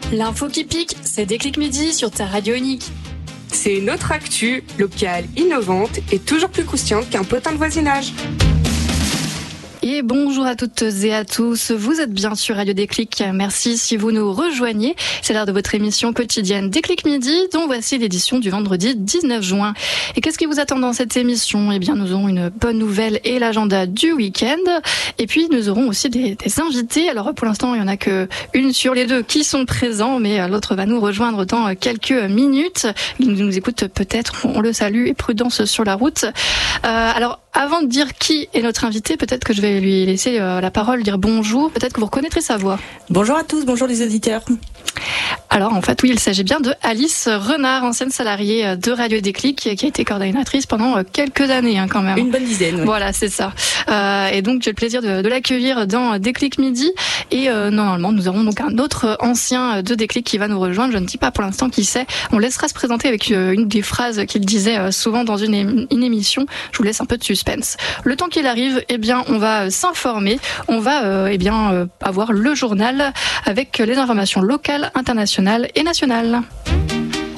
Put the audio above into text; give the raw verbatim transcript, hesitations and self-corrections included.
L'info qui pique, c'est Déclic Midi sur ta radio unique. C'est une autre actu, locale, innovante et toujours plus croustillante qu'un potin de voisinage. Et bonjour à toutes et à tous, vous êtes bien sur Radio Déclic, merci si vous nous rejoignez, c'est l'heure de votre émission quotidienne Déclic Midi, dont voici l'édition du vendredi dix-neuf juin. Et qu'est-ce qui vous attend dans cette émission ? Eh bien nous aurons une bonne nouvelle et l'agenda du week-end, et puis nous aurons aussi des, des invités. Alors pour l'instant il n'y en a que une sur les deux qui sont présents, mais l'autre va nous rejoindre dans quelques minutes. Il nous écoute peut-être, on le salue, et prudence sur la route. Euh, alors avant de dire qui est notre invité, peut-être que je vais lui laisser euh, la parole, dire bonjour. Peut-être que vous reconnaîtrez sa voix. Bonjour à tous, bonjour les auditeurs. Alors en fait oui, il s'agit bien de Alice Renard, ancienne salariée de Radio Déclic, qui a été coordinatrice pendant quelques années hein, quand même. Une bonne dizaine. Oui. Voilà, c'est ça. Euh, et donc j'ai le plaisir de, de l'accueillir dans Déclic Midi. Et euh, normalement nous aurons donc un autre ancien de Déclic qui va nous rejoindre. Je ne dis pas pour l'instant qui c'est. On laissera se présenter avec une des phrases qu'il disait souvent dans une, une émission. Je vous laisse un peu de suspense. Le temps qu'il arrive, eh bien on va s'informer. On va euh, eh bien euh, avoir le journal avec les informations locales, internationales et nationales.